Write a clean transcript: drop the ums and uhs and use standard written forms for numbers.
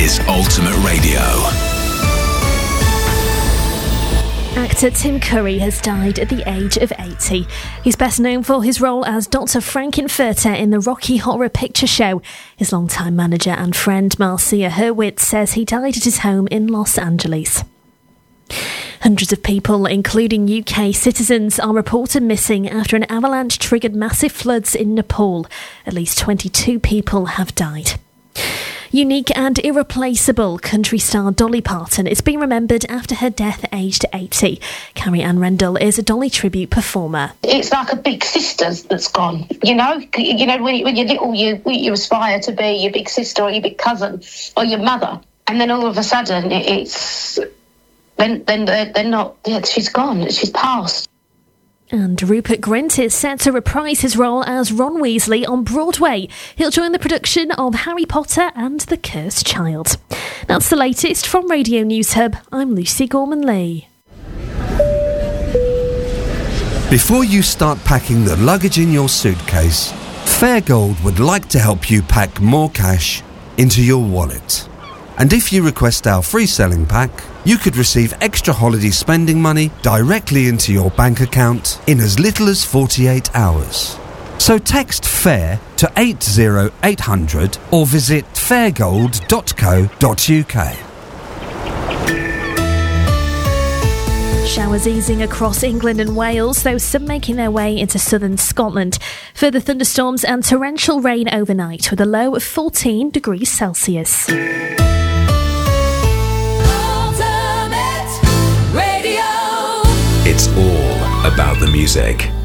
is Ultimate Radio. Actor Tim Curry has died at the age of 80. He's best known for his role as Dr. Frankenfurter in the Rocky Horror Picture Show. His longtime manager and friend Marcia Hurwitz says he died at his home in Los Angeles. Hundreds of people, including UK citizens, are reported missing after an avalanche triggered massive floods in Nepal. At least 22 people have died. Unique and irreplaceable country star Dolly Parton is being remembered after her death aged 80. Carrie Ann Rendell is a Dolly tribute performer. It's like a big sister that's gone, you know when you're little you aspire to be your big sister or your big cousin or your mother, and then all of a sudden it's then they're not. Yeah, she's gone, she's passed. And Rupert Grint is set to reprise his role as Ron Weasley on Broadway. He'll join the production of Harry Potter and the Cursed Child. That's the latest from Radio News Hub. I'm Lucy Gorman-Lee. Before you start packing the luggage in your suitcase, Fairgold would like to help you pack more cash into your wallet. And if you request our free selling pack, you could receive extra holiday spending money directly into your bank account in as little as 48 hours. So text FAIR to 80800 or visit fairgold.co.uk. Showers easing across England and Wales, though some making their way into southern Scotland. Further thunderstorms and torrential rain overnight with a low of 14 degrees Celsius. It's all about the music.